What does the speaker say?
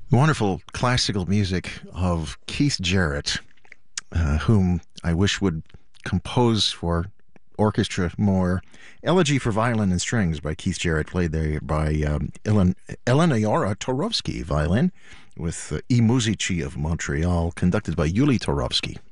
Wonderful classical music of Keith Jarrett, whom I wish would compose for orchestra more. Elegy for Violin and Strings by Keith Jarrett, played there by Eleonora Torovsky, violin, with I Musici of Montreal, conducted by Yuli Torovsky.